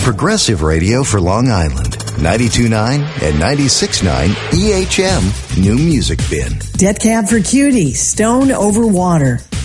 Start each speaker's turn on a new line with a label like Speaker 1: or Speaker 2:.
Speaker 1: Progressive Radio for Long Island. 92.9 and 96.9 EHM New Music Bin.
Speaker 2: Debt Cab for Cutie, Stone Over Water.